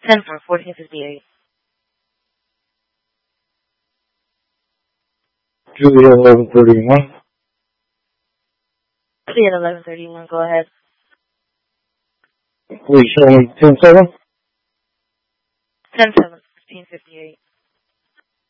10-4, 1458. Juliet 1131. Juliet 1131, go ahead. Please show me 10-7. 10-7, 1558.